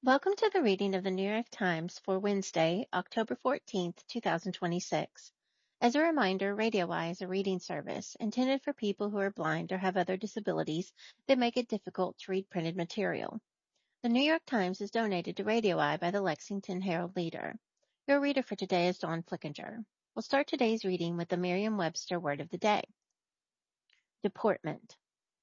Welcome to the reading of the New York Times for Wednesday, October 14th, 2026. As a reminder, Radio Eye is a reading service intended for people who are blind or have other disabilities that make it difficult to read printed material. The New York Times is donated to Radio Eye by the Lexington Herald Leader. Your reader for today is Dawn Flickinger. We'll start today's reading with the Merriam-Webster word of the day. Deportment.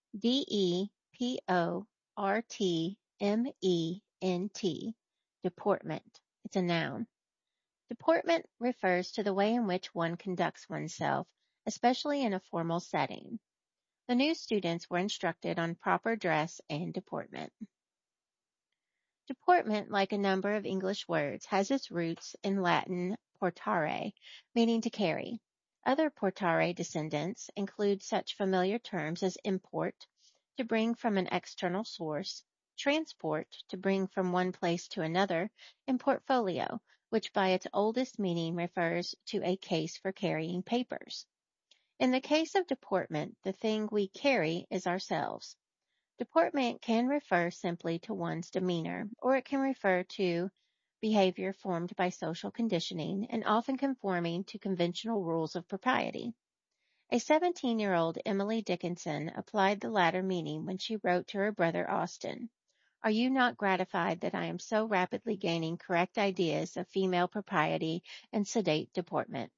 Deportment. Deportment. It's a noun. Deportment refers to the way in which one conducts oneself, especially in a formal setting. The new students were instructed on proper dress and deportment. Deportment, like a number of English words, has its roots in Latin portare, meaning to carry. Other portare descendants include such familiar terms as import, to bring from an external source, transport, to bring from one place to another, and portfolio, which by its oldest meaning refers to a case for carrying papers. In the case of deportment, the thing we carry is ourselves. Deportment can refer simply to one's demeanor, or it can refer to behavior formed by social conditioning and often conforming to conventional rules of propriety. A 17-year-old Emily Dickinson applied the latter meaning when she wrote to her brother Austin, "Are you not gratified that I am so rapidly gaining correct ideas of female propriety and sedate deportment?"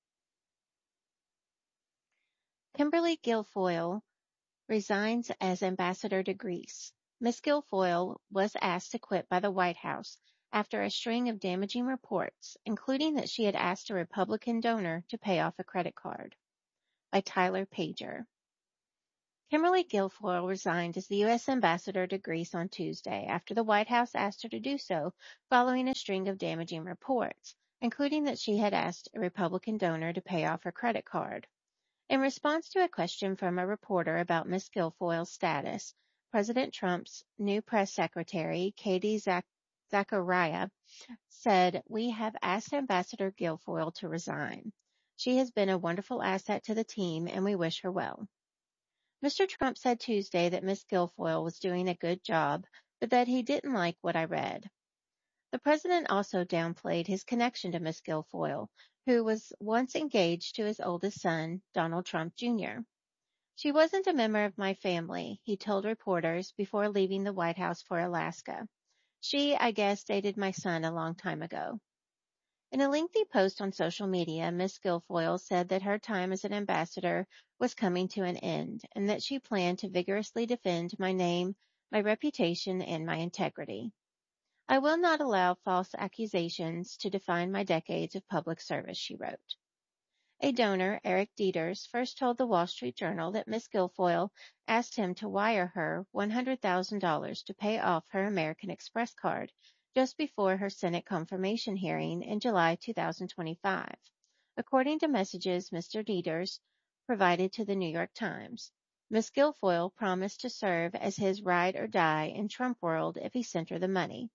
Kimberly Guilfoyle resigns as ambassador to Greece. Ms. Guilfoyle was asked to quit by the White House after a string of damaging reports, including that she had asked a Republican donor to pay off a credit card. By Tyler Pager. Kimberly Guilfoyle resigned as the U.S. ambassador to Greece on Tuesday after the White House asked her to do so following a string of damaging reports, including that she had asked a Republican donor to pay off her credit card. In response to a question from a reporter about Ms. Guilfoyle's status, President Trump's new press secretary, Katie Zachariah, said, "We have asked Ambassador Guilfoyle to resign. She has been a wonderful asset to the team, and we wish her well." Mr. Trump said Tuesday that Ms. Guilfoyle was doing a good job, but that he didn't like what I read. The president also downplayed his connection to Ms. Guilfoyle, who was once engaged to his oldest son, Donald Trump Jr. "She wasn't a member of my family," he told reporters before leaving the White House for Alaska. "She, I guess, dated my son a long time ago." In a lengthy post on social media, Ms. Guilfoyle said that her time as an ambassador was coming to an end and that she planned to vigorously defend my name, my reputation, and my integrity. "I will not allow false accusations to define my decades of public service," she wrote. A donor, Eric Dieters, first told the Wall Street Journal that Ms. Guilfoyle asked him to wire her $100,000 to pay off her American Express card just before her Senate confirmation hearing in July 2025, according to messages Mr. Dieters provided to the New York Times. Ms. Guilfoyle promised to serve as his ride or die in Trump world if he sent her the money.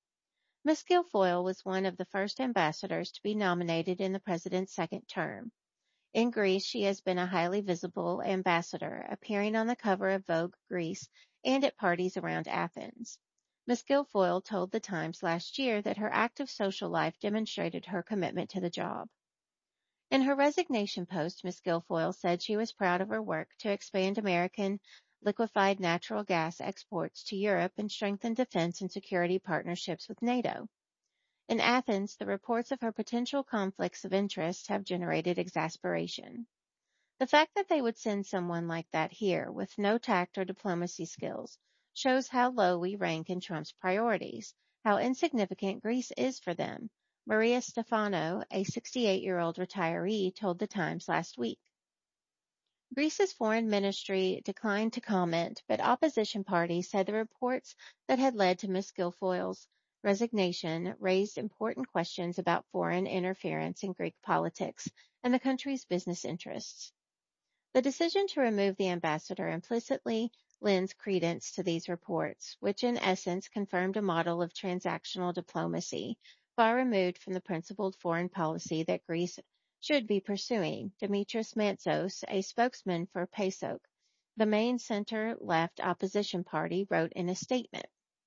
Ms. Guilfoyle was one of the first ambassadors to be nominated in the president's second term. In Greece, she has been a highly visible ambassador, appearing on the cover of Vogue Greece and at parties around Athens. Ms. Guilfoyle told the Times last year that her active social life demonstrated her commitment to the job. In her resignation post, Ms. Guilfoyle said she was proud of her work to expand American liquefied natural gas exports to Europe and strengthen defense and security partnerships with NATO. In Athens, the reports of her potential conflicts of interest have generated exasperation. The fact that they would send someone like that here with no tact or diplomacy skills shows how low we rank in Trump's priorities, how insignificant Greece is for them, Maria Stefano, a 68-year-old retiree, told the Times last week. Greece's foreign ministry declined to comment, but opposition parties said the reports that had led to Ms. Guilfoyle's resignation raised important questions about foreign interference in Greek politics and the country's business interests. The decision to remove the ambassador implicitly lends credence to these reports, which in essence confirmed a model of transactional diplomacy, far removed from the principled foreign policy that Greece should be pursuing, Dimitris Mantsos, a spokesman for PASOK, the main center-left opposition party, wrote in a statement.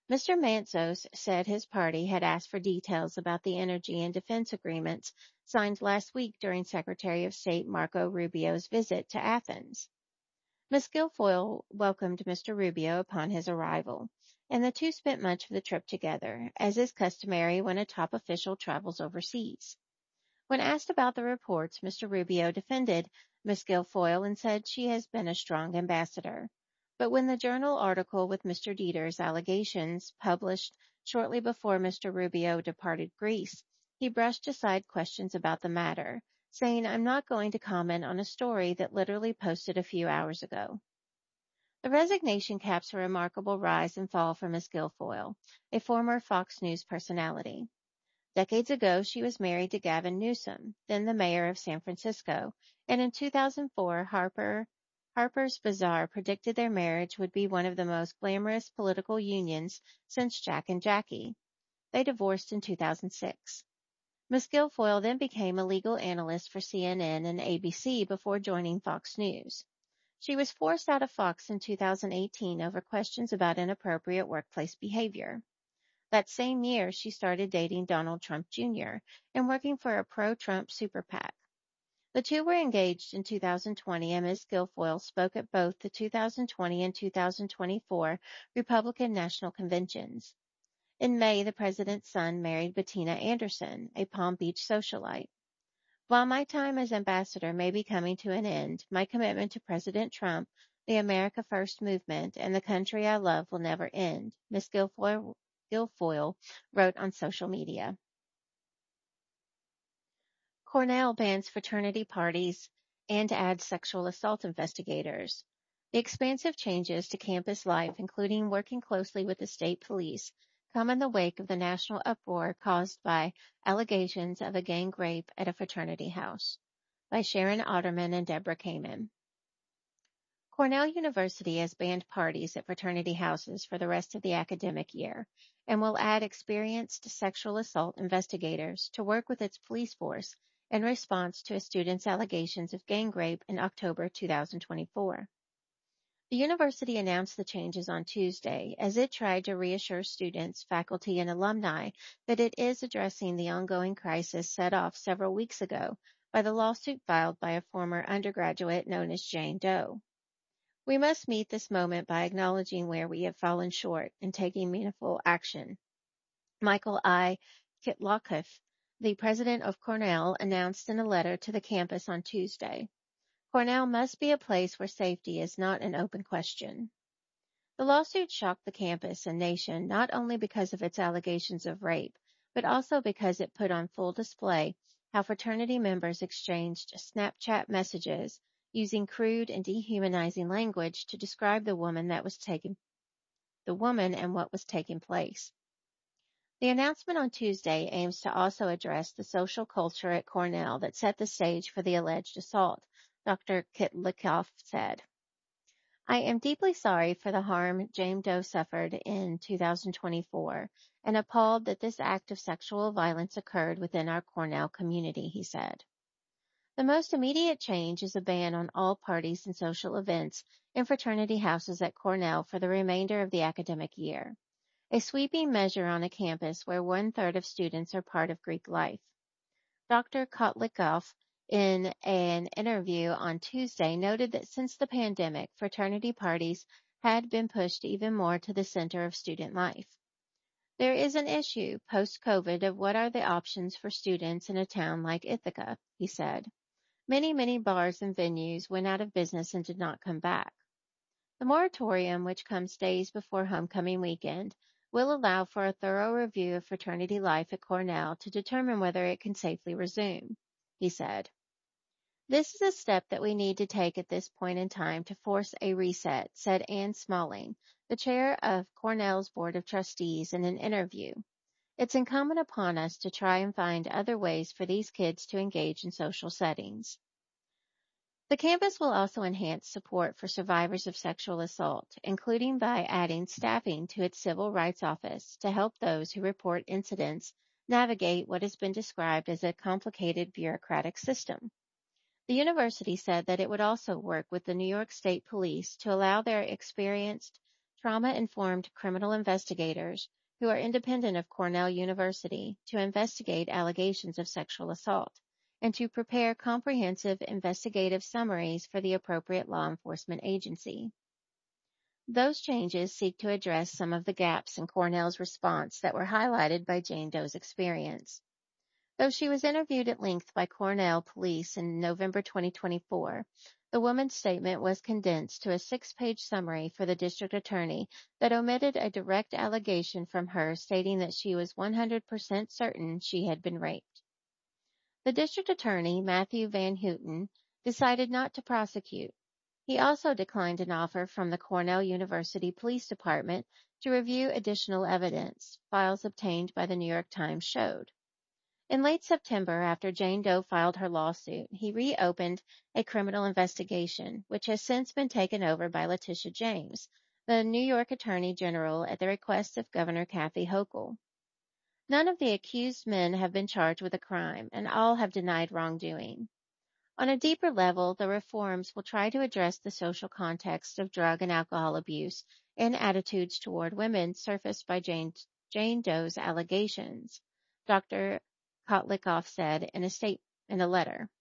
Mr. Mantzos said his party had asked for details about the energy and defense agreements signed last week during Secretary of State Marco Rubio's visit to Athens. Ms. Guilfoyle welcomed Mr. Rubio upon his arrival, and the two spent much of the trip together, as is customary when a top official travels overseas. When asked about the reports, Mr. Rubio defended Ms. Guilfoyle and said she has been a strong ambassador. But when the journal article with Mr. Dieter's allegations published shortly before Mr. Rubio departed Greece, he brushed aside questions about the matter, saying, "I'm not going to comment on a story that literally posted a few hours ago." The resignation caps a remarkable rise and fall for Ms. Guilfoyle, a former Fox News personality. Decades ago, she was married to Gavin Newsom, then the mayor of San Francisco, and in 2004, Harper's Bazaar predicted their marriage would be one of the most glamorous political unions since Jack and Jackie. They divorced in 2006. Ms. Guilfoyle then became a legal analyst for CNN and ABC before joining Fox News. She was forced out of Fox in 2018 over questions about inappropriate workplace behavior. That same year, she started dating Donald Trump Jr. and working for a pro-Trump super PAC. The two were engaged in 2020, and Ms. Guilfoyle spoke at both the 2020 and 2024 Republican National Conventions. In May, the president's son married Bettina Anderson, a Palm Beach socialite. "While my time as ambassador may be coming to an end, my commitment to President Trump, the America First movement, and the country I love will never end," Ms. Guilfoyle wrote on social media. Cornell bans fraternity parties and adds sexual assault investigators. The expansive changes to campus life, including working closely with the state police, come in the wake of the national uproar caused by allegations of a gang rape at a fraternity house. By Sharon Otterman and Deborah Kamen. Cornell University has banned parties at fraternity houses for the rest of the academic year and will add experienced sexual assault investigators to work with its police force in response to a student's allegations of gang rape in October 2024. The university announced the changes on Tuesday as it tried to reassure students, faculty, and alumni that it is addressing the ongoing crisis set off several weeks ago by the lawsuit filed by a former undergraduate known as Jane Doe. "We must meet this moment by acknowledging where we have fallen short and taking meaningful action," Michael I. Kitlakov, the president of Cornell, announced in a letter to the campus on Tuesday. "Cornell must be a place where safety is not an open question." The lawsuit shocked the campus and nation not only because of its allegations of rape, but also because it put on full display how fraternity members exchanged Snapchat messages using crude and dehumanizing language to describe the woman and what was taking place. The announcement on Tuesday aims to also address the social culture at Cornell that set the stage for the alleged assault, Dr. Kitlakov said. "I am deeply sorry for the harm Jane Doe suffered in 2024 and appalled that this act of sexual violence occurred within our Cornell community," he said. The most immediate change is a ban on all parties and social events in fraternity houses at Cornell for the remainder of the academic year, a sweeping measure on a campus where 1/3 of students are part of Greek life. Dr. Kotlikoff, in an interview on Tuesday, noted that since the pandemic, fraternity parties had been pushed even more to the center of student life. "There is an issue post-COVID of what are the options for students in a town like Ithaca," he said. Many bars and venues went out of business and did not come back. The moratorium, which comes days before homecoming weekend, will allow for a thorough review of fraternity life at Cornell to determine whether it can safely resume, he said. "This is a step that we need to take at this point in time to force a reset," said Anne Smalling, the chair of Cornell's Board of Trustees, in an interview. "It's incumbent upon us to try and find other ways for these kids to engage in social settings." The campus will also enhance support for survivors of sexual assault, including by adding staffing to its civil rights office to help those who report incidents navigate what has been described as a complicated bureaucratic system. The university said that it would also work with the New York State Police to allow their experienced, trauma-informed criminal investigators who are independent of Cornell University to investigate allegations of sexual assault and to prepare comprehensive investigative summaries for the appropriate law enforcement agency. Those changes seek to address some of the gaps in Cornell's response that were highlighted by Jane Doe's experience. Though she was interviewed at length by Cornell police in November 2024, the woman's statement was condensed to a 6-page summary for the district attorney that omitted a direct allegation from her stating that she was 100% certain she had been raped. The district attorney, Matthew Van Houten, decided not to prosecute. He also declined an offer from the Cornell University Police Department to review additional evidence, files obtained by the New York Times showed. In late September, after Jane Doe filed her lawsuit, he reopened a criminal investigation, which has since been taken over by Letitia James, the New York Attorney General, at the request of Governor Kathy Hochul. None of the accused men have been charged with a crime, and all have denied wrongdoing. On a deeper level, the reforms will try to address the social context of drug and alcohol abuse and attitudes toward women surfaced by Jane Doe's allegations, Dr. Kotlikoff said in a letter.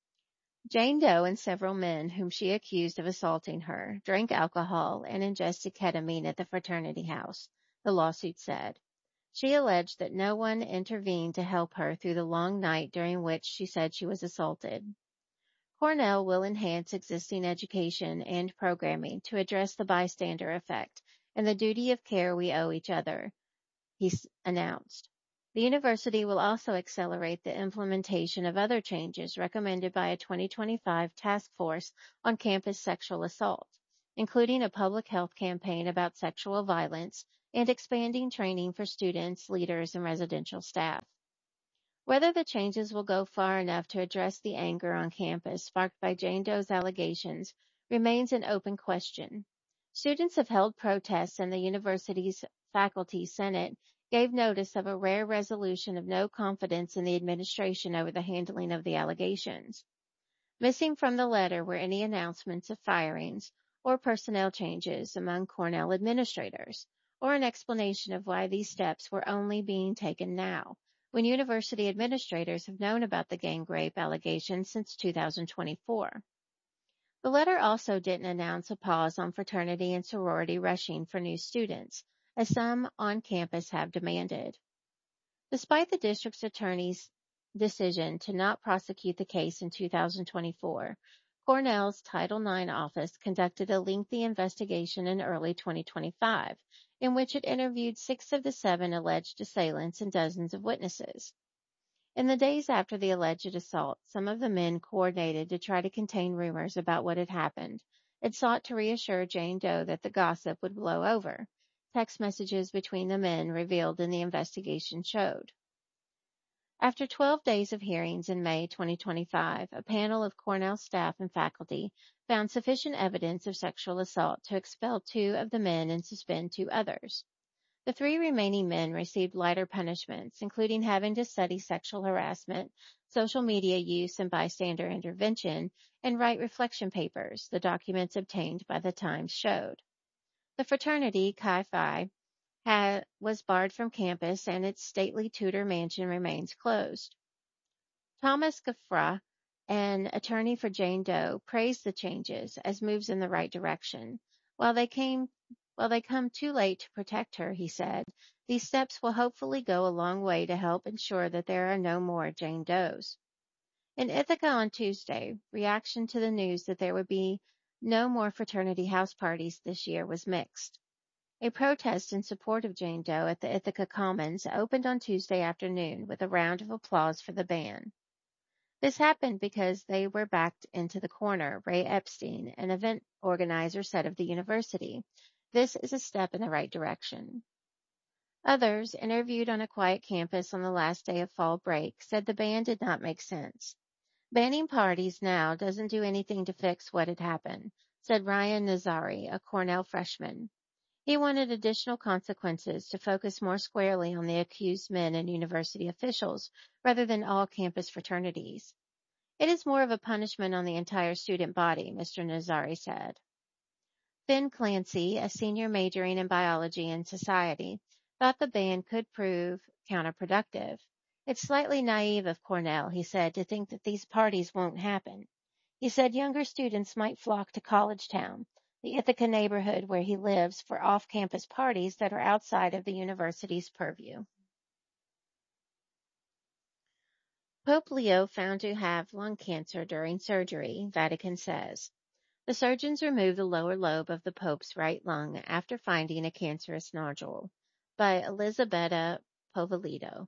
Jane Doe and several men whom she accused of assaulting her drank alcohol and ingested ketamine at the fraternity house, the lawsuit said. She alleged that no one intervened to help her through the long night during which she said she was assaulted. Cornell will enhance existing education and programming to address the bystander effect and the duty of care we owe each other, he announced. The university will also accelerate the implementation of other changes recommended by a 2025 task force on campus sexual assault, including a public health campaign about sexual violence and expanding training for students, leaders, and residential staff. Whether the changes will go far enough to address the anger on campus sparked by Jane Doe's allegations remains an open question. Students have held protests, and the university's faculty senate gave notice of a rare resolution of no confidence in the administration over the handling of the allegations. Missing from the letter were any announcements of firings or personnel changes among Cornell administrators, or an explanation of why these steps were only being taken now, when university administrators have known about the gang rape allegations since 2024. The letter also didn't announce a pause on fraternity and sorority rushing for new students, as some on campus have demanded. Despite the district's attorney's decision to not prosecute the case in 2024, Cornell's Title IX office conducted a lengthy investigation in early 2025, in which it interviewed 6 of the 7 alleged assailants and dozens of witnesses. In the days after the alleged assault, some of the men coordinated to try to contain rumors about what had happened and sought to reassure Jane Doe that the gossip would blow over. Text messages between the men revealed in the investigation showed. After 12 days of hearings in May 2025, a panel of Cornell staff and faculty found sufficient evidence of sexual assault to expel 2 of the men and suspend 2 others. The 3 remaining men received lighter punishments, including having to study sexual harassment, social media use, and bystander intervention, and write reflection papers, the documents obtained by the Times showed. The fraternity, Chi Phi, was barred from campus, and its stately Tudor mansion remains closed. Thomas Geffra, an attorney for Jane Doe, praised the changes as moves in the right direction. While they come too late to protect her, he said, these steps will hopefully go a long way to help ensure that there are no more Jane Does. In Ithaca on Tuesday, reaction to the news that there would be no more fraternity house parties this year was mixed. A protest in support of Jane Doe at the Ithaca Commons opened on Tuesday afternoon with a round of applause for the ban. This happened because they were backed into the corner, Ray Epstein, an event organizer, said of the university. This is a step in the right direction. Others, interviewed on a quiet campus on the last day of fall break, said the ban did not make sense. Banning parties now doesn't do anything to fix what had happened, said Ryan Nazari, a Cornell freshman. He wanted additional consequences to focus more squarely on the accused men and university officials rather than all campus fraternities. It is more of a punishment on the entire student body, Mr. Nazari said. Finn Clancy, a senior majoring in biology and society, thought the ban could prove counterproductive. It's slightly naive of Cornell, he said, to think that these parties won't happen. He said younger students might flock to College Town, the Ithaca neighborhood where he lives, for off-campus parties that are outside of the university's purview. Pope Leo found to have lung cancer during surgery, Vatican says. The surgeons removed the lower lobe of the Pope's right lung after finding a cancerous nodule. By Elisabetta Povolito.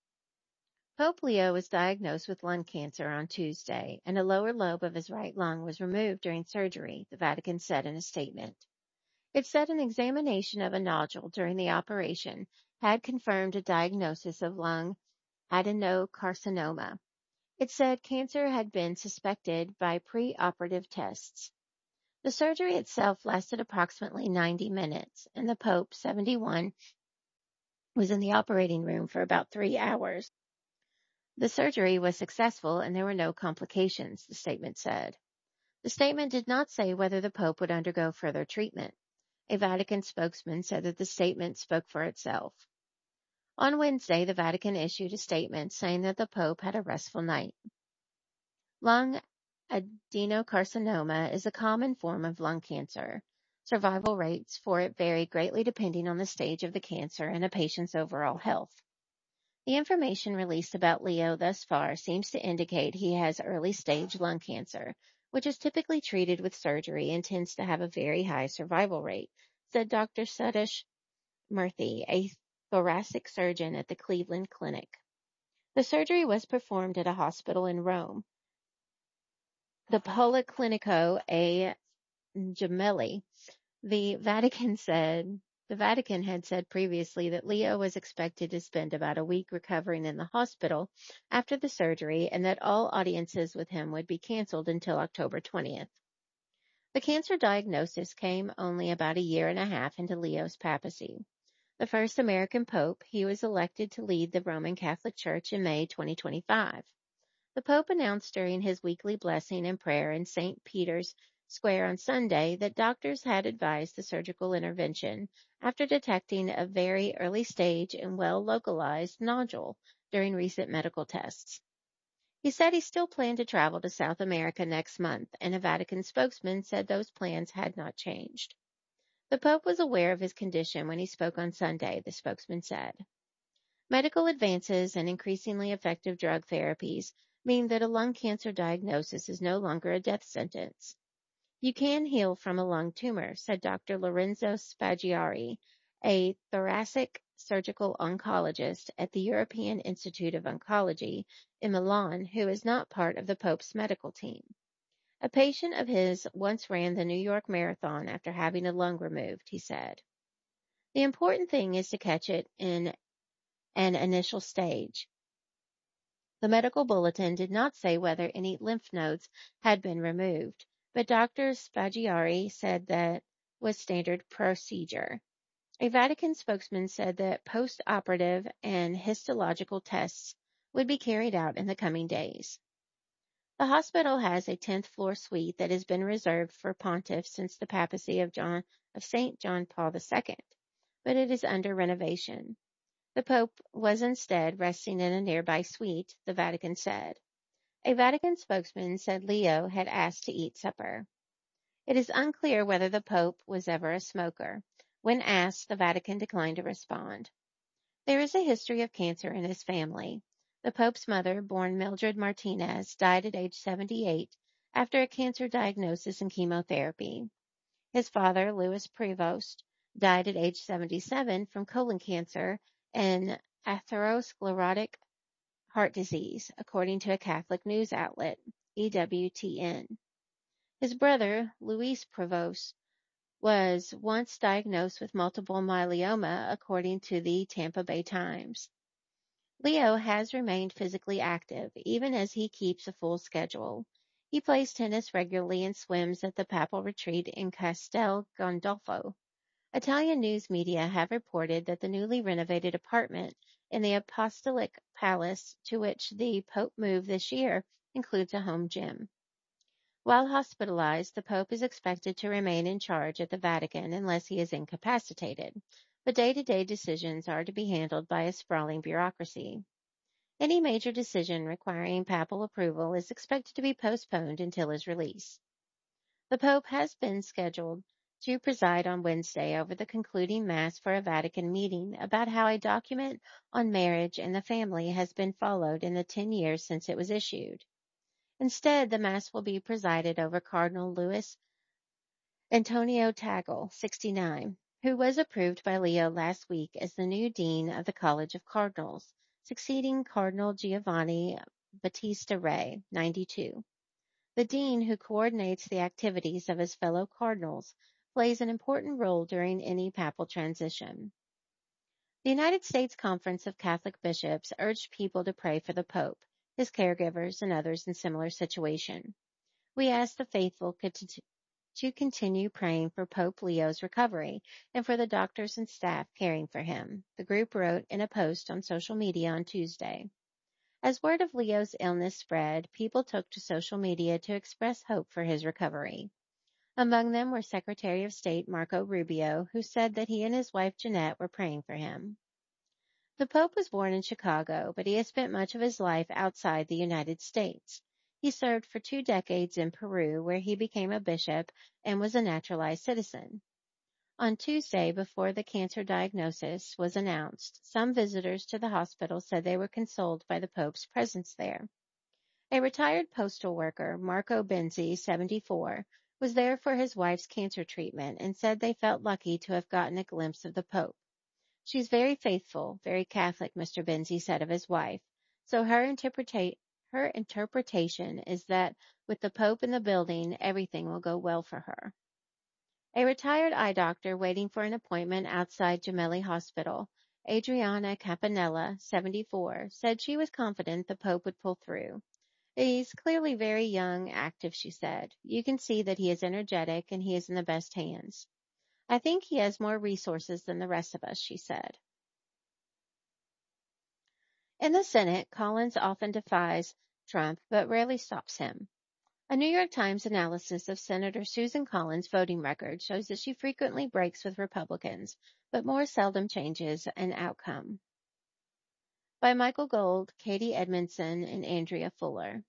Pope Leo was diagnosed with lung cancer on Tuesday, and a lower lobe of his right lung was removed during surgery, the Vatican said in a statement. It said an examination of a nodule during the operation had confirmed a diagnosis of lung adenocarcinoma. It said cancer had been suspected by pre-operative tests. The surgery itself lasted approximately 90 minutes, and the Pope, 71, was in the operating room for about 3 hours. The surgery was successful and there were no complications, the statement said. The statement did not say whether the Pope would undergo further treatment. A Vatican spokesman said that the statement spoke for itself. On Wednesday, the Vatican issued a statement saying that the Pope had a restful night. Lung adenocarcinoma is a common form of lung cancer. Survival rates for it vary greatly depending on the stage of the cancer and a patient's overall health. The information released about Leo thus far seems to indicate he has early-stage lung cancer, which is typically treated with surgery and tends to have a very high survival rate, said Dr. Sudesh Murthy, a thoracic surgeon at the Cleveland Clinic. The surgery was performed at a hospital in Rome, the Policlinico a Gemelli. The Vatican had said previously that Leo was expected to spend about a week recovering in the hospital after the surgery and that all audiences with him would be canceled until October 20th. The cancer diagnosis came only about a year and a half into Leo's papacy. The first American pope, he was elected to lead the Roman Catholic Church in May 2025. The Pope announced during his weekly blessing and prayer in St. Peter's Square on Sunday that doctors had advised the surgical intervention after detecting a very early stage and well-localized nodule during recent medical tests. He said he still planned to travel to South America next month, and a Vatican spokesman said those plans had not changed. The Pope was aware of his condition when he spoke on Sunday, the spokesman said. Medical advances and increasingly effective drug therapies mean that a lung cancer diagnosis is no longer a death sentence. You can heal from a lung tumor, said Dr. Lorenzo Spaggiari, a thoracic surgical oncologist at the European Institute of Oncology in Milan, who is not part of the Pope's medical team. A patient of his once ran the New York Marathon after having a lung removed, he said. The important thing is to catch it in an initial stage. The medical bulletin did not say whether any lymph nodes had been removed, but Dr. Spaggiari said that was standard procedure. A Vatican spokesman said that post-operative and histological tests would be carried out in the coming days. The hospital has a 10th floor suite that has been reserved for pontiffs since the papacy of St. John Paul II, but it is under renovation. The Pope was instead resting in a nearby suite, the Vatican said. A Vatican spokesman said Leo had asked to eat supper. It is unclear whether the Pope was ever a smoker. When asked, the Vatican declined to respond. There is a history of cancer in his family. The Pope's mother, born Mildred Martinez, died at age 78 after a cancer diagnosis and chemotherapy. His father, Louis Prevost, died at age 77 from colon cancer and atherosclerotic heart disease, according to a Catholic news outlet, EWTN. His brother, Luis Prevost, was once diagnosed with multiple myeloma, according to the Tampa Bay Times. Leo has remained physically active, even as he keeps a full schedule. He plays tennis regularly and swims at the papal retreat in Castel Gandolfo. Italian news media have reported that the newly renovated apartment in the Apostolic Palace to which the Pope moved this year includes a home gym. While hospitalized, the Pope is expected to remain in charge at the Vatican unless he is incapacitated, but day-to-day decisions are to be handled by a sprawling bureaucracy. Any major decision requiring papal approval is expected to be postponed until his release. The Pope has been scheduled to preside on Wednesday over the concluding Mass for a Vatican meeting about how a document on marriage and the family has been followed in the 10 years since it was issued. Instead, the Mass will be presided over Cardinal Luis Antonio Tagle, 69, who was approved by Leo last week as the new dean of the College of Cardinals, succeeding Cardinal Giovanni Battista Re, 92. The dean, who coordinates the activities of his fellow cardinals, plays an important role during any papal transition. The United States Conference of Catholic Bishops urged people to pray for the Pope, his caregivers, and others in similar situation. We ask the faithful to continue praying for Pope Leo's recovery and for the doctors and staff caring for him, the group wrote in a post on social media on Tuesday. As word of Leo's illness spread, people took to social media to express hope for his recovery. Among them were Secretary of State Marco Rubio, who said that he and his wife Jeanette were praying for him. The Pope was born in Chicago, but he has spent much of his life outside the United States. He served for 2 decades in Peru, where he became a bishop and was a naturalized citizen. On Tuesday, before the cancer diagnosis was announced, some visitors to the hospital said they were consoled by the Pope's presence there. A retired postal worker, Marco Benzi, 74, was there for his wife's cancer treatment and said they felt lucky to have gotten a glimpse of the Pope. She's very faithful, very Catholic, Mr. Benzi said of his wife. So her interpretation is that with the Pope in the building, everything will go well for her. A retired eye doctor waiting for an appointment outside Gemelli Hospital, Adriana Campanella, 74, said she was confident the Pope would pull through. He's clearly very young, active, she said. You can see that he is energetic and he is in the best hands. I think he has more resources than the rest of us, she said. In the Senate, Collins often defies Trump, but rarely stops him. A New York Times analysis of Senator Susan Collins' voting record shows that she frequently breaks with Republicans, but more seldom changes an outcome. By Michael Gold, Katie Edmondson, and Andrea Fuller.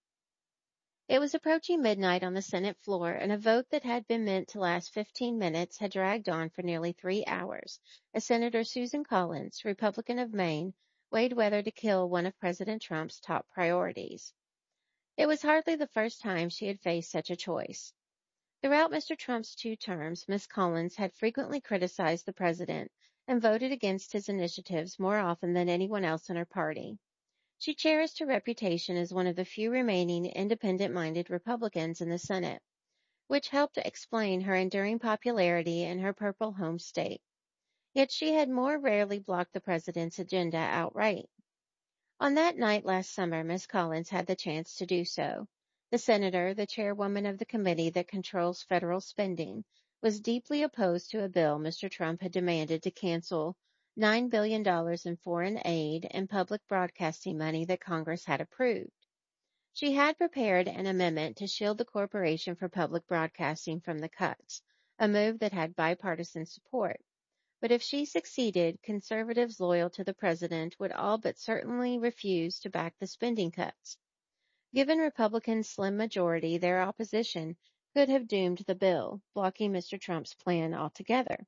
It was approaching midnight on the Senate floor, and a vote that had been meant to last 15 minutes had dragged on for nearly 3 hours, as Senator Susan Collins, Republican of Maine, weighed whether to kill one of President Trump's top priorities. It was hardly the first time she had faced such a choice. Throughout Mr. Trump's 2 terms, Ms. Collins had frequently criticized the president and voted against his initiatives more often than anyone else in her party. She cherished her reputation as one of the few remaining independent-minded Republicans in the Senate, which helped to explain her enduring popularity in her purple home state. Yet she had more rarely blocked the president's agenda outright. On that night last summer, Ms. Collins had the chance to do so. The senator, the chairwoman of the committee that controls federal spending, was deeply opposed to a bill Mr. Trump had demanded to cancel $9 billion in foreign aid and public broadcasting money that Congress had approved. She had prepared an amendment to shield the Corporation for Public Broadcasting from the cuts, a move that had bipartisan support. But if she succeeded, conservatives loyal to the president would all but certainly refuse to back the spending cuts. Given Republicans' slim majority, their opposition could have doomed the bill, blocking Mr. Trump's plan altogether.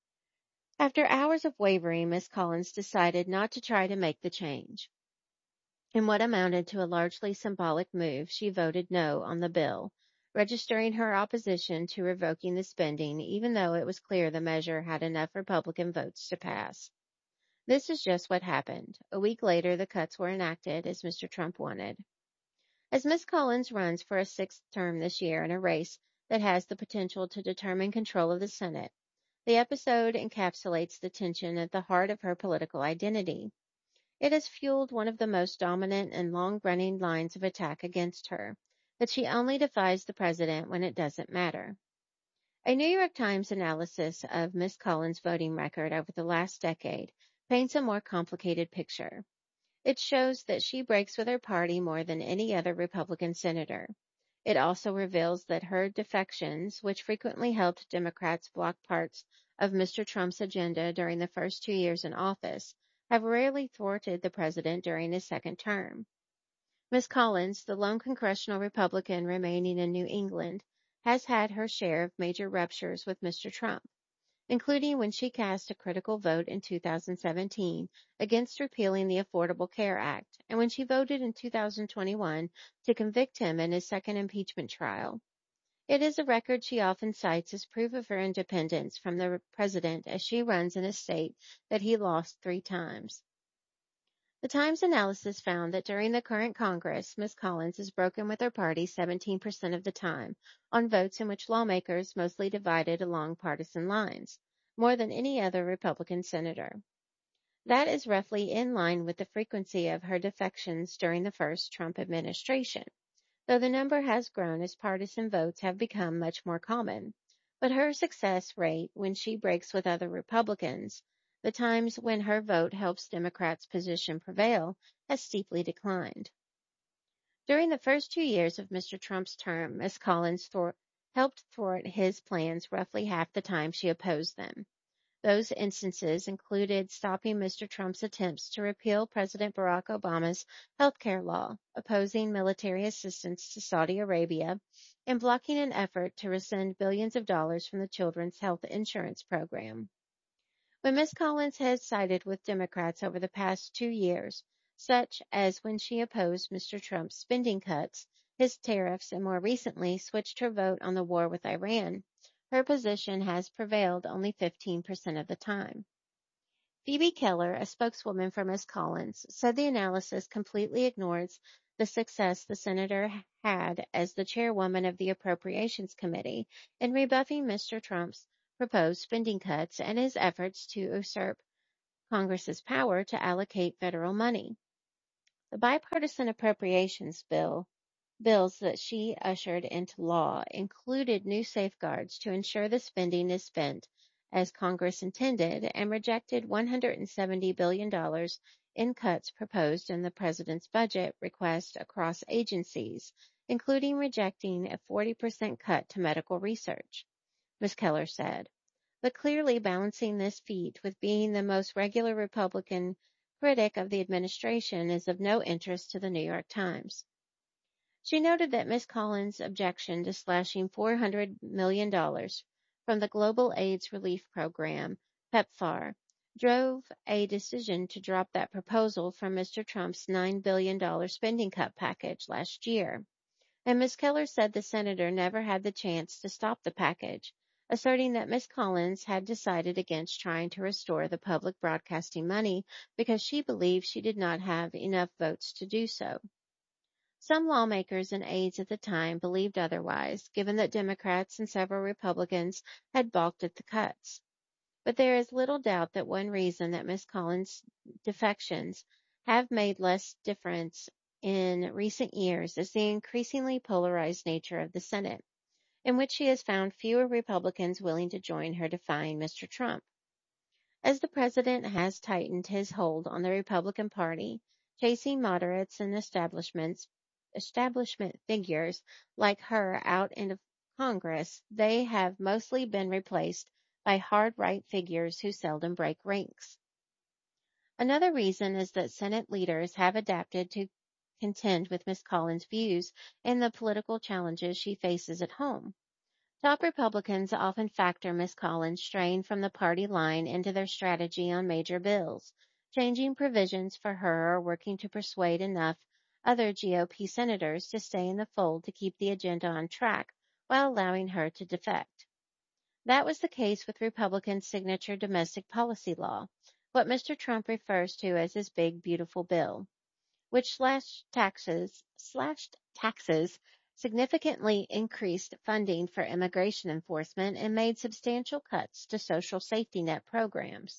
After hours of wavering, Ms. Collins decided not to try to make the change. In what amounted to a largely symbolic move, she voted no on the bill, registering her opposition to revoking the spending, even though it was clear the measure had enough Republican votes to pass. This is just what happened. A week later, the cuts were enacted as Mr. Trump wanted. As Ms. Collins runs for a 6th term this year in a race that has the potential to determine control of the Senate, the episode encapsulates the tension at the heart of her political identity. It has fueled one of the most dominant and long-running lines of attack against her, that she only defies the president when it doesn't matter. A New York Times analysis of Ms. Collins' voting record over the last decade paints a more complicated picture. It shows that she breaks with her party more than any other Republican senator. It also reveals that her defections, which frequently helped Democrats block parts of Mr. Trump's agenda during the first 2 years in office, have rarely thwarted the president during his second term. Ms. Collins, the lone congressional Republican remaining in New England, has had her share of major ruptures with Mr. Trump, including when she cast a critical vote in 2017 against repealing the Affordable Care Act, and when she voted in 2021 to convict him in his second impeachment trial. It is a record she often cites as proof of her independence from the president as she runs in a state that he lost 3 times. The Times analysis found that during the current Congress, Ms. Collins has broken with her party 17% of the time on votes in which lawmakers mostly divided along partisan lines, more than any other Republican senator. That is roughly in line with the frequency of her defections during the first Trump administration, though the number has grown as partisan votes have become much more common. But her success rate when she breaks with other Republicans, the times when her vote helps Democrats' position prevail, has steeply declined. During the first 2 years of Mr. Trump's term, Ms. Collins helped thwart his plans roughly half the time she opposed them. Those instances included stopping Mr. Trump's attempts to repeal President Barack Obama's health care law, opposing military assistance to Saudi Arabia, and blocking an effort to rescind billions of dollars from the Children's Health Insurance Program. When Ms. Collins has sided with Democrats over the past 2 years, such as when she opposed Mr. Trump's spending cuts, his tariffs, and more recently switched her vote on the war with Iran, her position has prevailed only 15% of the time. Phoebe Keller, a spokeswoman for Ms. Collins, said the analysis completely ignores the success the senator had as the chairwoman of the Appropriations Committee in rebuffing Mr. Trump's proposed spending cuts and his efforts to usurp Congress's power to allocate federal money. The bipartisan appropriations bills that she ushered into law included new safeguards to ensure the spending is spent as Congress intended and rejected $170 billion in cuts proposed in the president's budget request across agencies, including rejecting a 40% cut to medical research, Ms. Keller said. But clearly balancing this feat with being the most regular Republican critic of the administration is of no interest to the New York Times. She noted that Ms. Collins' objection to slashing $400 million from the Global AIDS Relief Program, PEPFAR, drove a decision to drop that proposal from Mr. Trump's $9 billion spending cut package last year. And Ms. Keller said the senator never had the chance to stop the package, asserting that Ms. Collins had decided against trying to restore the public broadcasting money because she believed she did not have enough votes to do so. Some lawmakers and aides at the time believed otherwise, given that Democrats and several Republicans had balked at the cuts. But there is little doubt that one reason that Ms. Collins' defections have made less difference in recent years is the increasingly polarized nature of the Senate, in which she has found fewer Republicans willing to join her defying Mr. Trump. As the president has tightened his hold on the Republican Party, chasing moderates and establishment figures like her out into Congress, they have mostly been replaced by hard right figures who seldom break ranks. Another reason is that Senate leaders have adapted to contend with Ms. Collins' views and the political challenges she faces at home. Top Republicans often factor Ms. Collins' strain from the party line into their strategy on major bills, changing provisions for her or working to persuade enough other GOP senators to stay in the fold to keep the agenda on track while allowing her to defect. That was the case with Republicans' signature domestic policy law, what Mr. Trump refers to as his big, beautiful bill, which slashed taxes, significantly increased funding for immigration enforcement, and made substantial cuts to social safety net programs.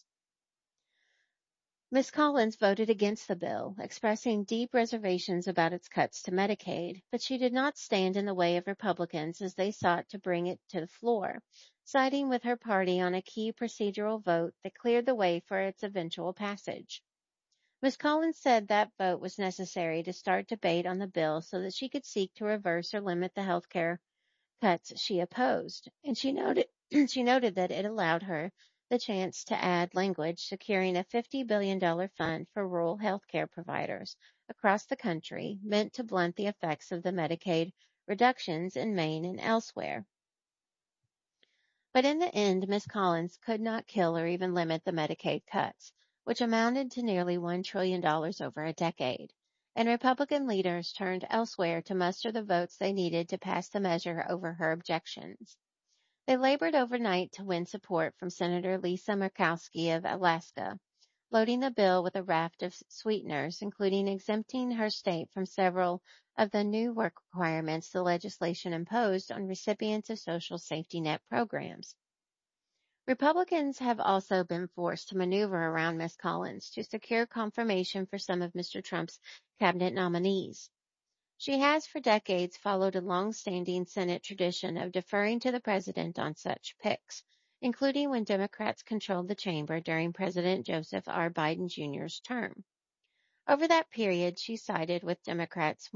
Ms. Collins voted against the bill, expressing deep reservations about its cuts to Medicaid, but she did not stand in the way of Republicans as they sought to bring it to the floor, siding with her party on a key procedural vote that cleared the way for its eventual passage. Ms. Collins said that vote was necessary to start debate on the bill so that she could seek to reverse or limit the health care cuts she opposed, and she noted she noted that it allowed her the chance to add language securing a $50 billion fund for rural health care providers across the country meant to blunt the effects of the Medicaid reductions in Maine and elsewhere. But in the end, Ms. Collins could not kill or even limit the Medicaid cuts, which amounted to nearly $1 trillion over a decade, and Republican leaders turned elsewhere to muster the votes they needed to pass the measure over her objections. They labored overnight to win support from Senator Lisa Murkowski of Alaska, loading the bill with a raft of sweeteners, including exempting her state from several of the new work requirements the legislation imposed on recipients of social safety net programs. Republicans have also been forced to maneuver around Ms. Collins to secure confirmation for some of Mr. Trump's cabinet nominees. She has for decades followed a long-standing Senate tradition of deferring to the president on such picks, including when Democrats controlled the chamber during President Joseph R. Biden Jr.'s term. Over that period, she sided with Democrats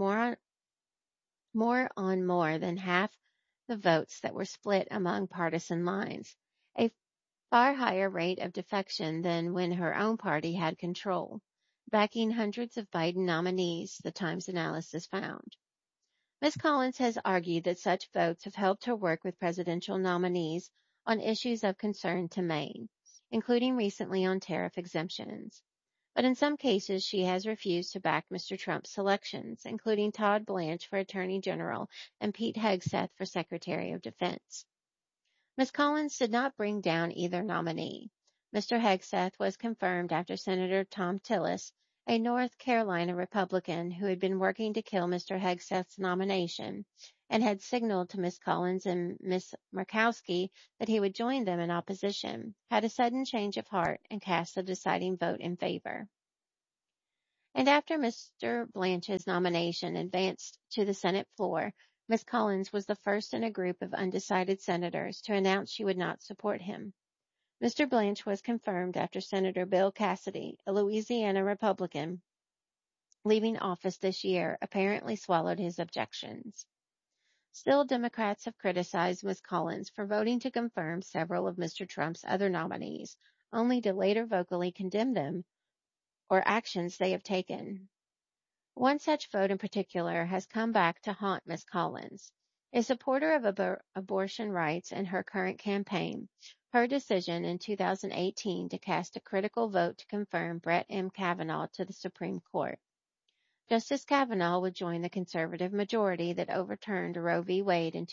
more than half the votes that were split among partisan lines, a far higher rate of defection than when her own party had control, backing hundreds of Biden nominees, the Times analysis found. Ms. Collins has argued that such votes have helped her work with presidential nominees on issues of concern to Maine, including recently on tariff exemptions. But in some cases, she has refused to back Mr. Trump's selections, including Todd Blanche for Attorney General and Pete Hegseth for Secretary of Defense. Ms. Collins did not bring down either nominee. Mr. Hegseth was confirmed after Senator Thom Tillis, a North Carolina Republican who had been working to kill Mr. Hegseth's nomination and had signaled to Ms. Collins and Ms. Murkowski that he would join them in opposition, had a sudden change of heart and cast the deciding vote in favor. And after Mr. Blanche's nomination advanced to the Senate floor, Ms. Collins was the first in a group of undecided senators to announce she would not support him. Mr. Blanche was confirmed after Senator Bill Cassidy, a Louisiana Republican, leaving office this year, apparently swallowed his objections. Still, Democrats have criticized Ms. Collins for voting to confirm several of Mr. Trump's other nominees, only to later vocally condemn them or actions they have taken. One such vote in particular has come back to haunt Ms. Collins. A supporter of abortion rights in her current campaign, her decision in 2018 to cast a critical vote to confirm Brett M. Kavanaugh to the Supreme Court. Justice Kavanaugh would join the conservative majority that overturned Roe v. Wade in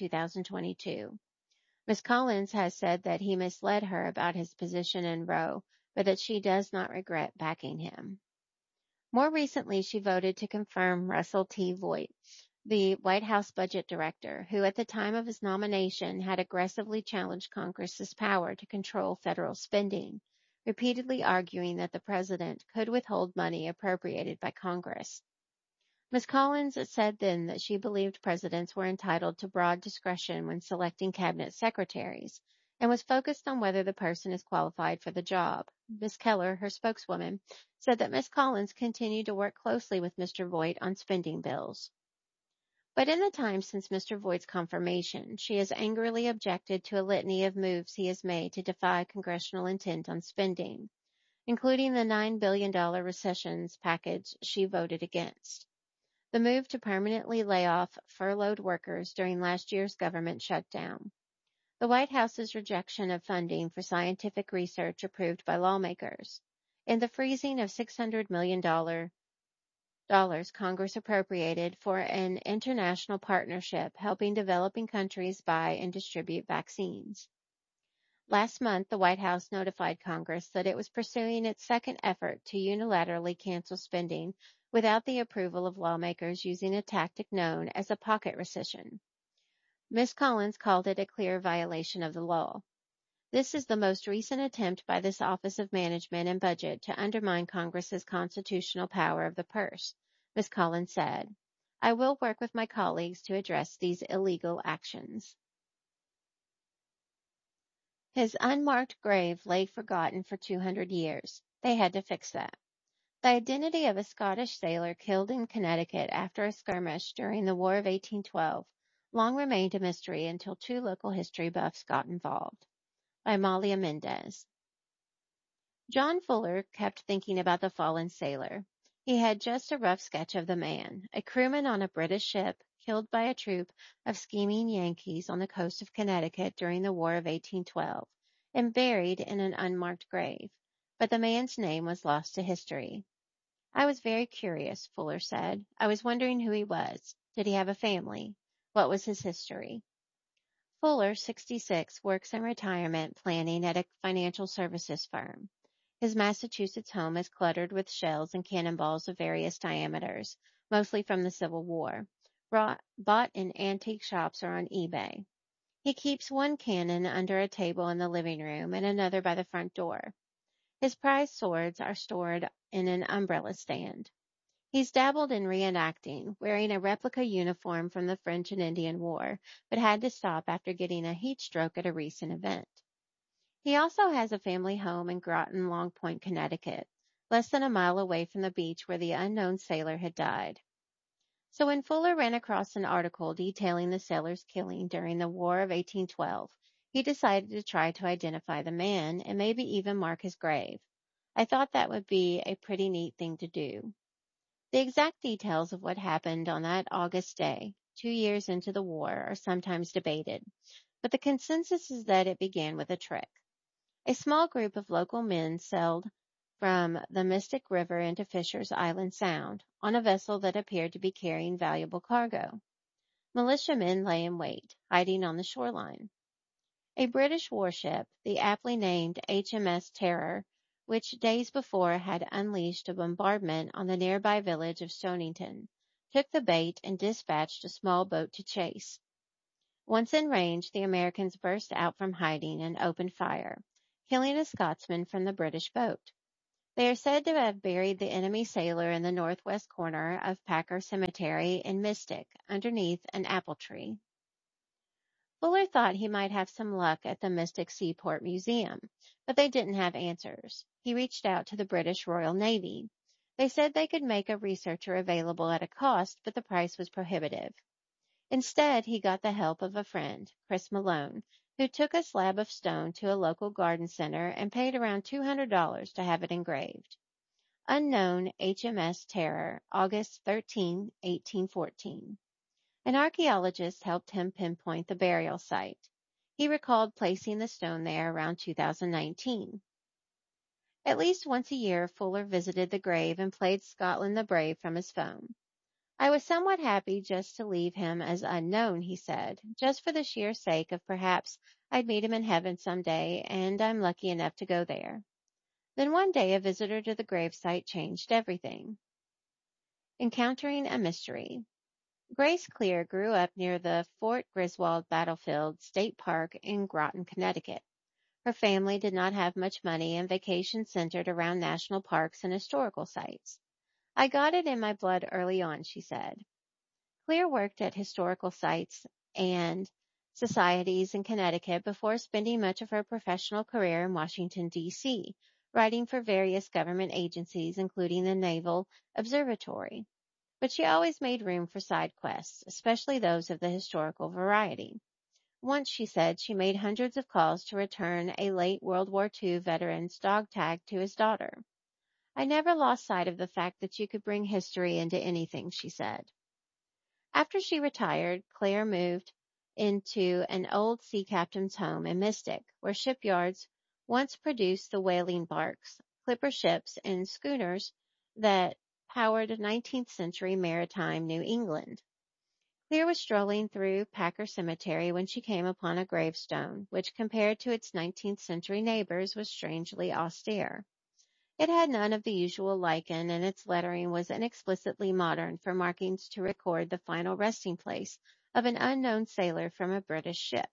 2022. Ms. Collins has said that he misled her about his position in Roe, but that she does not regret backing him. More recently, she voted to confirm Russell T. Voigt, the White House budget director, who at the time of his nomination had aggressively challenged Congress's power to control federal spending, repeatedly arguing that the president could withhold money appropriated by Congress. Ms. Collins said then that she believed presidents were entitled to broad discretion when selecting cabinet secretaries and was focused on whether the person is qualified for the job. Ms. Keller, her spokeswoman, said that Ms. Collins continued to work closely with Mr. Voigt on spending bills. But in the time since Mr. Voigt's confirmation, she has angrily objected to a litany of moves he has made to defy congressional intent on spending, including the $9 billion recessions package she voted against. The move to permanently lay off furloughed workers during last year's government shutdown. The White House's rejection of funding for scientific research approved by lawmakers, and the freezing of $600 million Congress appropriated for an international partnership helping developing countries buy and distribute vaccines. Last month, the White House notified Congress that it was pursuing its second effort to unilaterally cancel spending without the approval of lawmakers using a tactic known as a pocket recession. Ms. Collins called it a clear violation of the law. This is the most recent attempt by this Office of Management and Budget to undermine Congress's constitutional power of the purse, Ms. Collins said. I will work with my colleagues to address these illegal actions. His unmarked grave lay forgotten for 200 years. They had to fix that. The identity of a Scottish sailor killed in Connecticut after a skirmish during the War of 1812 long remained a mystery until two local history buffs got involved. By Malia Mendez. John Fuller kept thinking about the fallen sailor. He had just a rough sketch of the man, a crewman on a British ship killed by a troop of scheming Yankees on the coast of Connecticut during the War of 1812 and buried in an unmarked grave. But the man's name was lost to history. I was very curious, Fuller said. I was wondering who he was. Did he have a family? What was his history? Fuller, 66, works in retirement planning at a financial services firm. His Massachusetts home is cluttered with shells and cannonballs of various diameters, mostly from the Civil War, bought in antique shops or on eBay. He keeps one cannon under a table in the living room and another by the front door. His prized swords are stored in an umbrella stand. He's dabbled in reenacting, wearing a replica uniform from the French and Indian War, but had to stop after getting a heat stroke at a recent event. He also has a family home in Groton, Long Point, Connecticut, less than a mile away from the beach where the unknown sailor had died. So when Fuller ran across an article detailing the sailor's killing during the War of 1812, he decided to try to identify the man and maybe even mark his grave. I thought that would be a pretty neat thing to do. The exact details of what happened on that August day, 2 years into the war, are sometimes debated, but the consensus is that it began with a trick. A small group of local men sailed from the Mystic River into Fisher's Island Sound on a vessel that appeared to be carrying valuable cargo. Militiamen lay in wait, hiding on the shoreline. A British warship, the aptly named HMS Terror, which days before had unleashed a bombardment on the nearby village of Stonington, took the bait and dispatched a small boat to chase. Once in range, the Americans burst out from hiding and opened fire, killing a Scotsman from the British boat. They are said to have buried the enemy sailor in the northwest corner of Packer Cemetery in Mystic, underneath an apple tree. Fuller thought he might have some luck at the Mystic Seaport Museum, but they didn't have answers. He reached out to the British Royal Navy. They said they could make a researcher available at a cost, but the price was prohibitive. Instead, he got the help of a friend, Chris Malone, who took a slab of stone to a local garden center and paid around $200 to have it engraved. Unknown HMS Terror, August 13, 1814. An archaeologist helped him pinpoint the burial site. He recalled placing the stone there around 2019. At least once a year, Fuller visited the grave and played Scotland the Brave from his phone. I was somewhat happy just to leave him as unknown, he said, just for the sheer sake of perhaps I'd meet him in heaven someday, and I'm lucky enough to go there. Then one day a visitor to the gravesite changed everything. Encountering a mystery. Grace Clear grew up near the Fort Griswold Battlefield State Park in Groton, Connecticut. Her family did not have much money and vacations centered around national parks and historical sites. I got it in my blood early on, she said. Clear worked at historical sites and societies in Connecticut before spending much of her professional career in Washington, D.C., writing for various government agencies, including the Naval Observatory. But she always made room for side quests, especially those of the historical variety. Once, she said, she made hundreds of calls to return a late World War II veteran's dog tag to his daughter. I never lost sight of the fact that you could bring history into anything, she said. After she retired, Claire moved into an old sea captain's home in Mystic, where shipyards once produced the whaling barks, clipper ships, and schooners that powered 19th century maritime New England. Claire was strolling through Packer Cemetery when she came upon a gravestone, which compared to its 19th century neighbors was strangely austere. It had none of the usual lichen, and its lettering was inexplicitly modern for markings to record the final resting place of an unknown sailor from a British ship.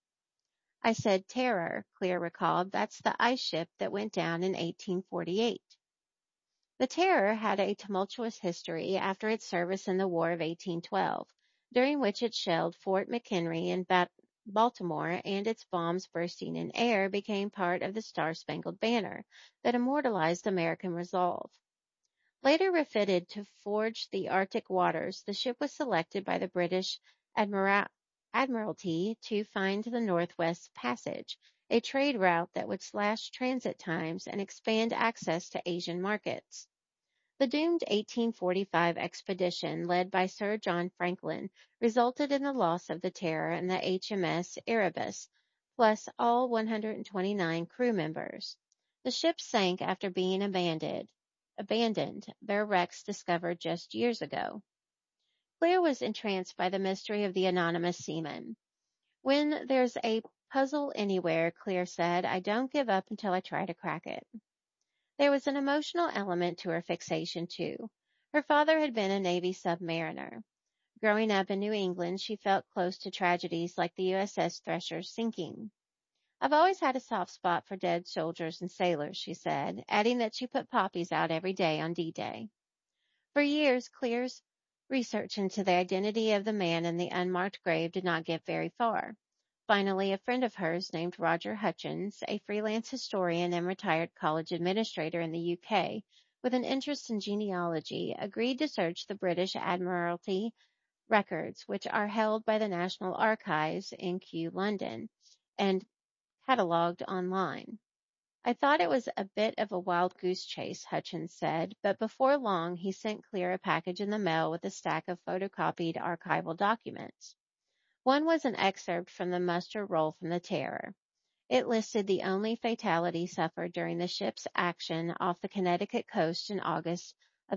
I said Terror, Claire recalled. That's the ice ship that went down in 1848. The Terror had a tumultuous history after its service in the War of 1812, during which it shelled Fort McHenry in Baltimore, and its bombs bursting in air became part of the Star-Spangled Banner that immortalized American resolve. Later refitted to forge the Arctic waters, the ship was selected by the British Admira- Admiralty to find the Northwest Passage, a trade route that would slash transit times and expand access to Asian markets. The doomed 1845 expedition, led by Sir John Franklin, resulted in the loss of the Terror and the HMS Erebus, plus all 129 crew members. The ship sank after being abandoned, their wrecks discovered just years ago. Claire was entranced by the mystery of the anonymous seaman. When there's a puzzle anywhere, Claire said, I don't give up until I try to crack it. There was an emotional element to her fixation, too. Her father had been a Navy submariner. Growing up in New England, she felt close to tragedies like the USS Thresher's sinking. I've always had a soft spot for dead soldiers and sailors, she said, adding that she put poppies out every day on D-Day. For years, Claire's research into the identity of the man in the unmarked grave did not get very far. Finally, a friend of hers named Roger Hutchins, a freelance historian and retired college administrator in the UK, with an interest in genealogy, agreed to search the British Admiralty records, which are held by the National Archives in Kew, London, and catalogued online. I thought it was a bit of a wild goose chase, Hutchins said, but before long he sent Claire a package in the mail with a stack of photocopied archival documents. One was an excerpt from the muster roll from the Terror. It listed the only fatality suffered during the ship's action off the Connecticut coast in August of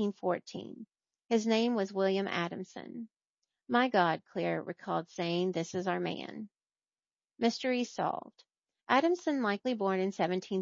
1814. His name was William Adamson. My God, Claire recalled saying, this is our man. Mystery solved. Adamson, likely born in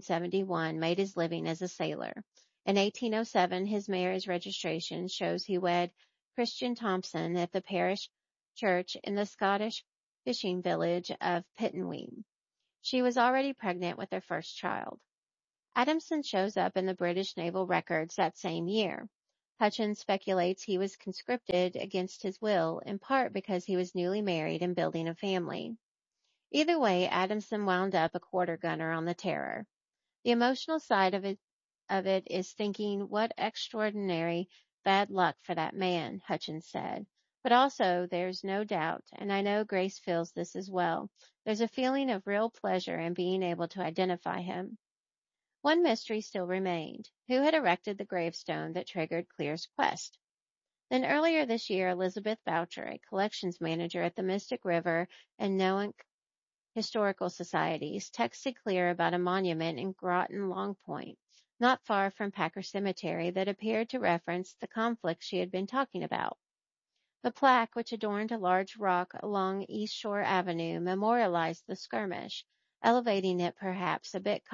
1771, made his living as a sailor. In 1807, his marriage registration shows he wed Christian Thompson at the parish church in the Scottish fishing village of Pittenweem. She was already pregnant with their first child. Adamson shows up in the British naval records that same year. Hutchins speculates he was conscripted against his will, in part because he was newly married and building a family. Either way, Adamson wound up a quarter gunner on the Terror. The emotional side of it is thinking what extraordinary bad luck for that man, Hutchins said. But also, there's no doubt, and I know Grace feels this as well, there's a feeling of real pleasure in being able to identify him. One mystery still remained. Who had erected the gravestone that triggered Claire's quest? Then earlier this year, Elizabeth Boucher, a collections manager at the Mystic River and Noank Historical Societies, texted Claire about a monument in Groton Long Point, not far from Packer Cemetery, that appeared to reference the conflict she had been talking about. The plaque, which adorned a large rock along East Shore Avenue, memorialized the skirmish, elevating it perhaps a bit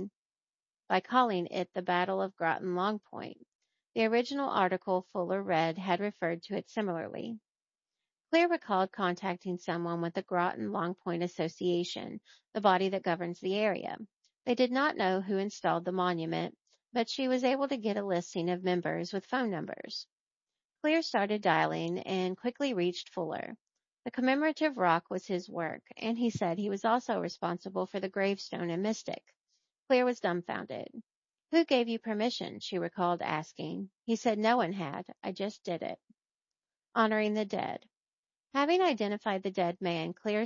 by calling it the Battle of Groton Long Point. The original article Fuller read had referred to it similarly. Claire recalled contacting someone with the Groton Long Point Association, the body that governs the area. They did not know who installed the monument, but she was able to get a listing of members with phone numbers. Claire started dialing and quickly reached Fuller. The commemorative rock was his work, and he said he was also responsible for the gravestone in Mystic. Claire was dumbfounded. Who gave you permission? She recalled asking. He said no one had. I just did it. Honoring the dead. Having identified the dead man, Claire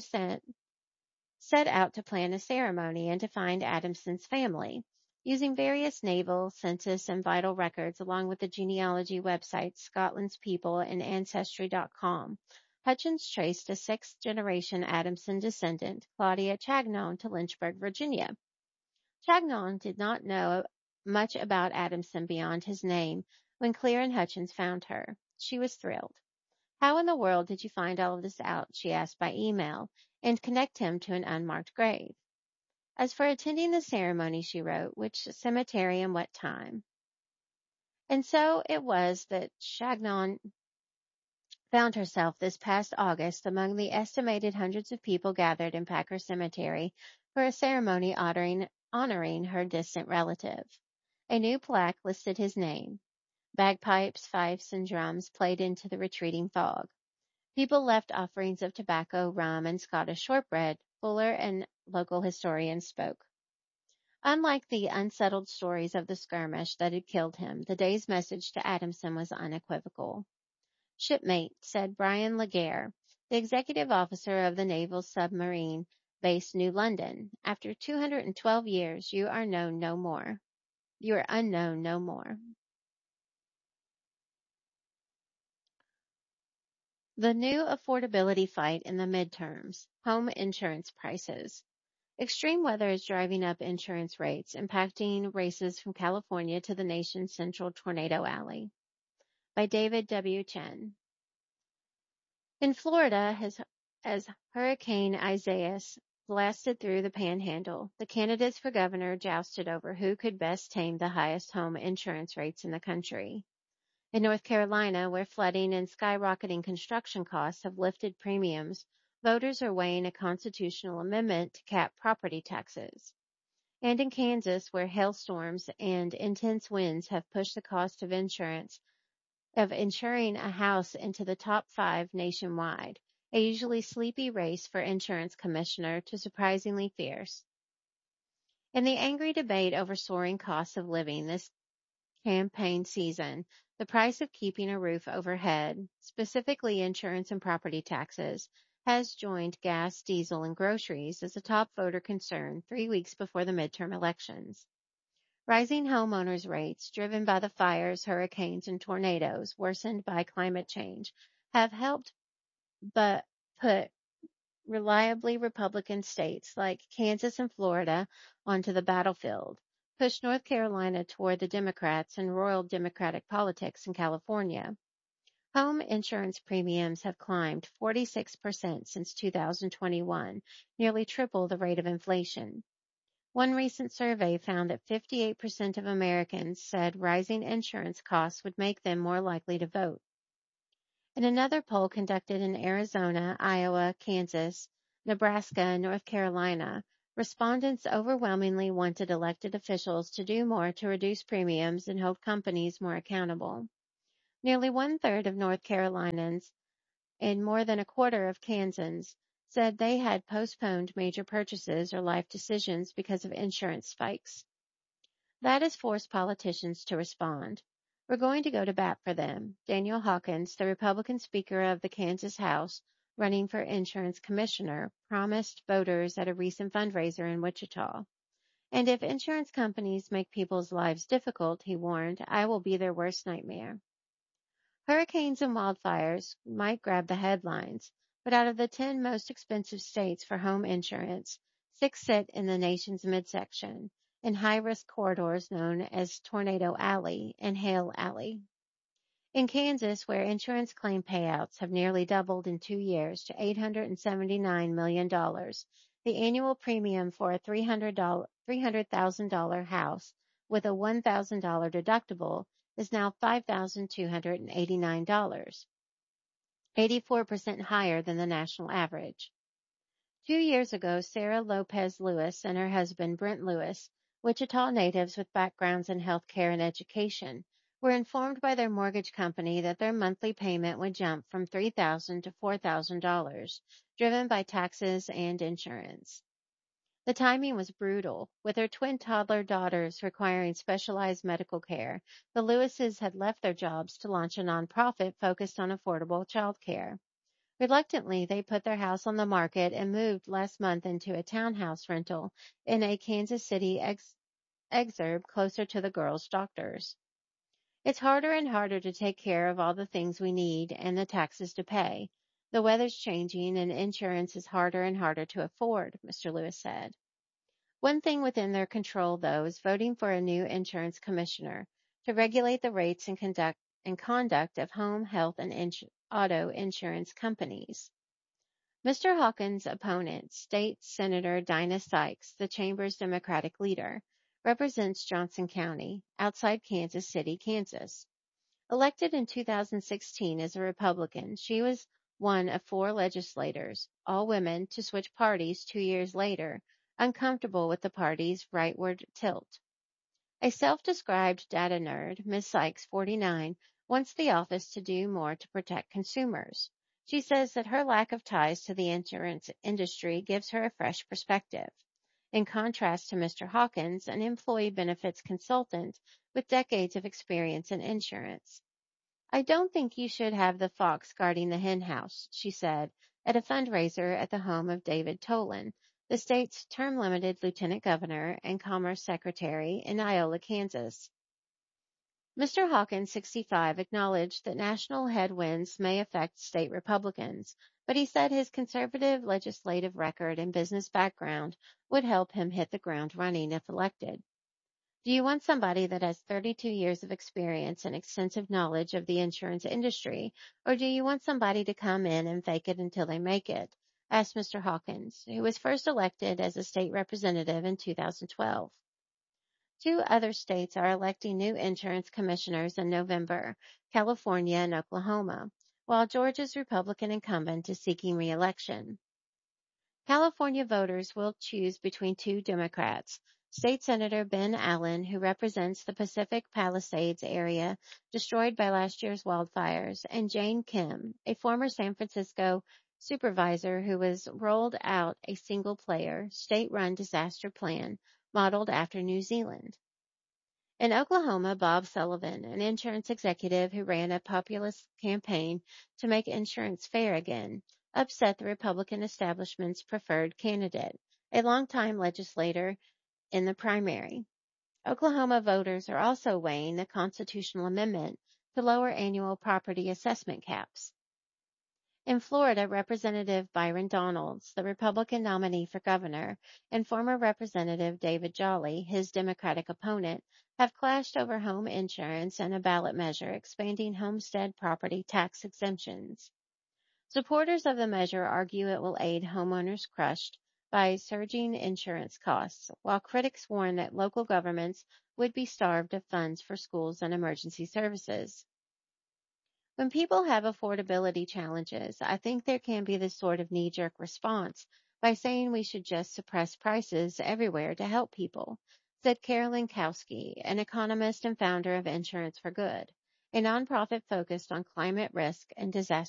set out to plan a ceremony and to find Adamson's family. Using various naval, census, and vital records, along with the genealogy websites Scotland's People and Ancestry.com, Hutchins traced a sixth-generation Adamson descendant, Claudia Chagnon, to Lynchburg, Virginia. Chagnon did not know much about Adamson beyond his name when Claire and Hutchins found her. She was thrilled. How in the world did you find all of this out? She asked by email, and connect him to an unmarked grave. As for attending the ceremony, she wrote, which cemetery and what time? And so it was that Chagnon found herself this past August among the estimated hundreds of people gathered in Packer Cemetery for a ceremony honoring her distant relative. A new plaque listed his name. Bagpipes, fifes, and drums played into the retreating fog. People left offerings of tobacco, rum, and Scottish shortbread. Fuller and local historians spoke. Unlike the unsettled stories of the skirmish that had killed him, the day's message to Adamson was unequivocal. "Shipmate," said Brian Laguerre, the executive officer of the naval submarine base New London, "after 212 years, you are known no more. You are unknown no more." The new affordability fight in the midterms, home insurance prices. Extreme weather is driving up insurance rates, impacting races from California to the nation's central tornado alley. By David W. Chen. In Florida, as Hurricane Isaias blasted through the panhandle, the candidates for governor jousted over who could best tame the highest home insurance rates in the country. In North Carolina, where flooding and skyrocketing construction costs have lifted premiums, voters are weighing a constitutional amendment to cap property taxes. And in Kansas, where hailstorms and intense winds have pushed the cost of insuring a house into the top 5 nationwide, a usually sleepy race for insurance commissioner to surprisingly fierce. In the angry debate over soaring costs of living this campaign season, the price of keeping a roof overhead, specifically insurance and property taxes, has joined gas, diesel, and groceries as a top voter concern 3 weeks before the midterm elections. Rising homeowners' rates, driven by the fires, hurricanes, and tornadoes worsened by climate change, have helped but put reliably Republican states like Kansas and Florida onto the battlefield, pushed North Carolina toward the Democrats, and roiled Democratic politics in California. Home insurance premiums have climbed 46% since 2021, nearly triple the rate of inflation. One recent survey found that 58% of Americans said rising insurance costs would make them more likely to vote. In another poll conducted in Arizona, Iowa, Kansas, Nebraska, and North Carolina, respondents overwhelmingly wanted elected officials to do more to reduce premiums and hold companies more accountable. Nearly one-third of North Carolinians and more than a quarter of Kansans said they had postponed major purchases or life decisions because of insurance spikes. That has forced politicians to respond. "We're going to go to bat for them," Daniel Hawkins, the Republican Speaker of the Kansas House running for insurance commissioner, promised voters at a recent fundraiser in Wichita. "And if insurance companies make people's lives difficult," he warned, "I will be their worst nightmare." Hurricanes and wildfires might grab the headlines, but out of the 10 most expensive states for home insurance, 6 sit in the nation's midsection, in high-risk corridors known as Tornado Alley and Hail Alley. In Kansas, where insurance claim payouts have nearly doubled in 2 years to $879 million, the annual premium for a $300,000 house with a $1,000 deductible is now $5,289, 84% higher than the national average. 2 years ago, Sarah Lopez Lewis and her husband, Brent Lewis, Wichita natives with backgrounds in healthcare and education, were informed by their mortgage company that their monthly payment would jump from $3,000 to $4,000, driven by taxes and insurance. The timing was brutal. With their twin toddler daughters requiring specialized medical care, the Lewises had left their jobs to launch a nonprofit focused on affordable childcare. Reluctantly, they put their house on the market and moved last month into a townhouse rental in a Kansas City exurb closer to the girls' doctors. "It's harder and harder to take care of all the things we need and the taxes to pay. The weather's changing and insurance is harder and harder to afford," Mr. Lewis said. One thing within their control, though, is voting for a new insurance commissioner to regulate the rates and conduct of home, health, and auto insurance companies. Mr. Hawkins' opponent, State Senator Dinah Sykes, the chamber's Democratic leader, represents Johnson County, outside Kansas City, Kansas. Elected in 2016 as a Republican, she was one of 4 legislators, all women, to switch parties 2 years later, uncomfortable with the party's rightward tilt. A self-described data nerd, Ms. Sykes, 49, wants the office to do more to protect consumers. She says that her lack of ties to the insurance industry gives her a fresh perspective. in contrast to Mr. Hawkins, an employee benefits consultant with decades of experience in insurance. I don't think you should have the fox guarding the hen house, she said at a fundraiser at the home of David Tolan, the state's term limited lieutenant governor and commerce secretary in Iola, Kansas. Mr. Hawkins, 65, acknowledged that national headwinds may affect state Republicans, but he said his conservative legislative record and business background would help him hit the ground running if elected. Do you want somebody that has 32 years of experience and extensive knowledge of the insurance industry, or do you want somebody to come in and fake it until they make it? Asked Mr. Hawkins, who was first elected as a state representative in 2012. Two other states are electing new insurance commissioners in November, California and Oklahoma, while Georgia's Republican incumbent is seeking re-election. California voters will choose between two Democrats, State Senator Ben Allen, who represents the Pacific Palisades area destroyed by last year's wildfires, and Jane Kim, a former San Francisco supervisor who has rolled out a single-player, state-run disaster plan modeled after New Zealand. In Oklahoma, Bob Sullivan, an insurance executive who ran a populist campaign to make insurance fair again, upset the Republican establishment's preferred candidate, a longtime legislator in the primary. Oklahoma voters are also weighing the constitutional amendment to lower annual property assessment caps. In Florida, Representative Byron Donalds, the Republican nominee for governor, and former Representative David Jolly, his Democratic opponent, have clashed over home insurance and a ballot measure expanding homestead property tax exemptions. Supporters of the measure argue it will aid homeowners crushed by surging insurance costs, while critics warn that local governments would be starved of funds for schools and emergency services. When people have affordability challenges, I think there can be this sort of knee-jerk response by saying we should just suppress prices everywhere to help people, said Carolyn Kowski, an economist and founder of Insurance for Good, a nonprofit focused on climate risk and disaster